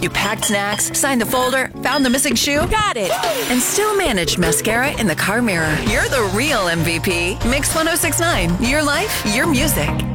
You packed snacks, signed the folder, found the missing shoe. Got it. And still managed mascara in the car mirror. You're the real MVP. Mix 1069. Your life, your music.